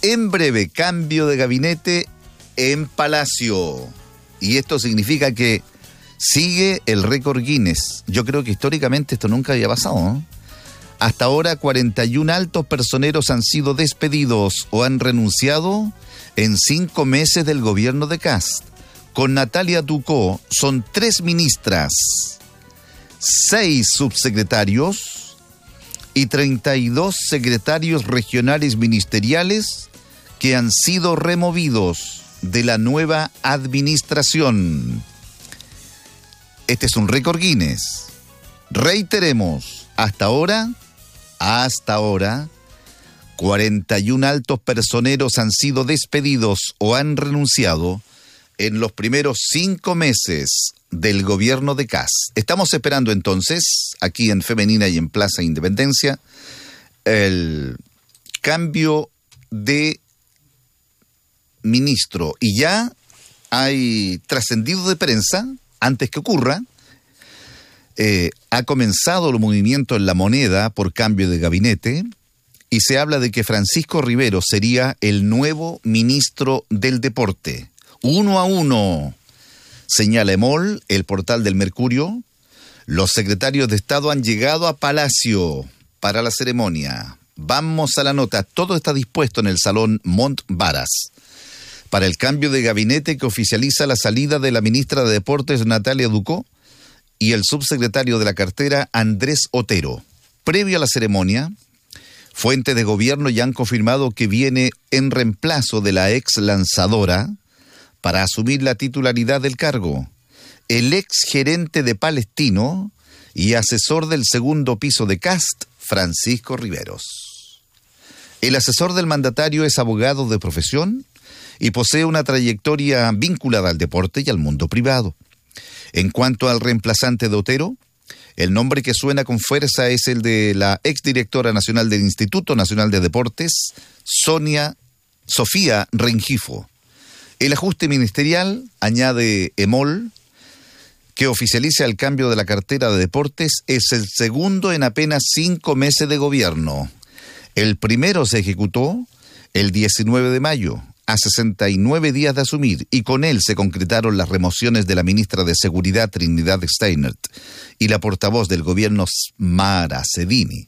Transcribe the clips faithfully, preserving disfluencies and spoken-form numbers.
En breve, cambio de gabinete en Palacio. Y esto significa que sigue el récord Guinness. Yo creo que históricamente esto nunca había pasado, ¿no? Hasta ahora, cuarenta y un altos personeros han sido despedidos o han renunciado en cinco meses del gobierno de Kast. Con Natalia Ducó son tres ministras, seis subsecretarios y treinta y dos secretarios regionales ministeriales que han sido removidos de la nueva administración. Este es un récord Guinness. Reiteremos, hasta ahora, hasta ahora, cuarenta y un altos personeros han sido despedidos o han renunciado en los primeros cinco meses del gobierno de Kast. Estamos esperando entonces, aquí en Femenina y en Plaza Independencia, el cambio de ministro. Y ya hay trascendido de prensa, antes que ocurra, eh, ha comenzado el movimiento en La Moneda por cambio de gabinete y se habla de que Francisco Rivero sería el nuevo ministro del deporte. Uno a uno, señala Emol, el portal del Mercurio. Los secretarios de Estado han llegado a Palacio para la ceremonia. Vamos a la nota. Todo está dispuesto en el Salón Montbaras para el cambio de gabinete que oficializa la salida de la ministra de Deportes, Natalia Ducó, y el subsecretario de la cartera, Andrés Otero. Previo a la ceremonia, fuentes de gobierno ya han confirmado que viene en reemplazo de la ex lanzadora para asumir la titularidad del cargo el ex gerente de Palestino y asesor del segundo piso de Kast, Francisco Riveros. El asesor del mandatario es abogado de profesión y posee una trayectoria vinculada al deporte y al mundo privado. En cuanto al reemplazante de Otero, el nombre que suena con fuerza es el de la exdirectora nacional del Instituto Nacional de Deportes, Sonia Sofía Rengifo. El ajuste ministerial, añade Emol, que oficializa el cambio de la cartera de deportes, es el segundo en apenas cinco meses de gobierno. El primero se ejecutó el diecinueve de mayo, a sesenta y nueve días de asumir, y con él se concretaron las remociones de la ministra de Seguridad, Trinidad Steinert, y la portavoz del gobierno, Mara Sedini.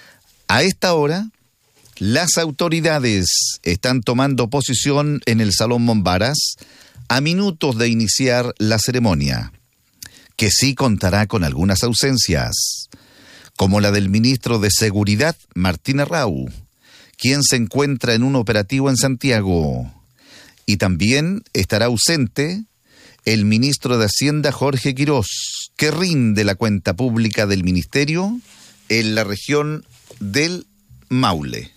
A esta hora, las autoridades están tomando posición en el Salón Montbaras a minutos de iniciar la ceremonia, que sí contará con algunas ausencias, como la del ministro de Seguridad, Martín Arrau, quien se encuentra en un operativo en Santiago. Y también estará ausente el ministro de Hacienda, Jorge Quirós, que rinde la cuenta pública del ministerio en la región del Maule.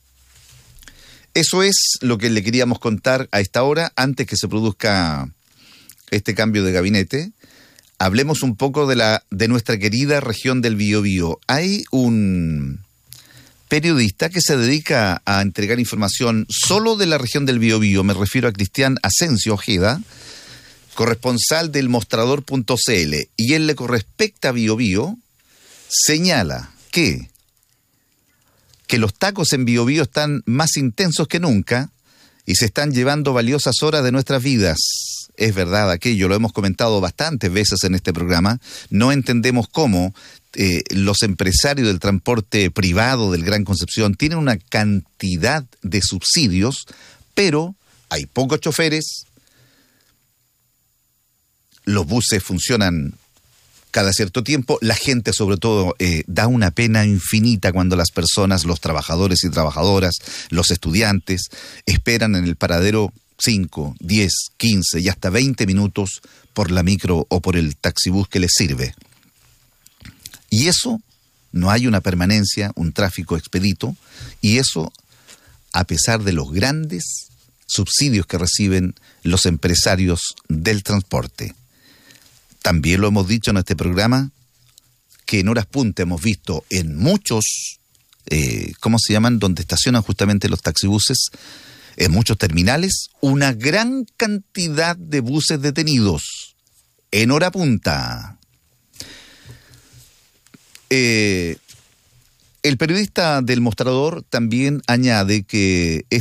Eso es lo que le queríamos contar a esta hora, antes que se produzca este cambio de gabinete. Hablemos un poco de la de nuestra querida región del Biobío. Hay un periodista que se dedica a entregar información solo de la región del Biobío. Me refiero a Cristian Asensio Ojeda, corresponsal del mostrador punto c l, y en lo que respecta a Biobío, señala que que los tacos en Biobío están más intensos que nunca y se están llevando valiosas horas de nuestras vidas. Es verdad aquello, lo hemos comentado bastantes veces en este programa. No entendemos cómo eh, los empresarios del transporte privado del Gran Concepción tienen una cantidad de subsidios, pero hay pocos choferes, los buses funcionan cada cierto tiempo, la gente sobre todo eh, da una pena infinita cuando las personas, los trabajadores y trabajadoras, los estudiantes, esperan en el paradero cinco, diez, quince y hasta veinte minutos por la micro o por el taxibús que les sirve. Y eso, no hay una permanencia, un tráfico expedito, y eso a pesar de los grandes subsidios que reciben los empresarios del transporte. También lo hemos dicho en este programa, que en horas punta hemos visto en muchos, eh, ¿cómo se llaman?, donde estacionan justamente los taxibuses, en muchos terminales, una gran cantidad de buses detenidos en hora punta. Eh, el periodista del mostrador también añade que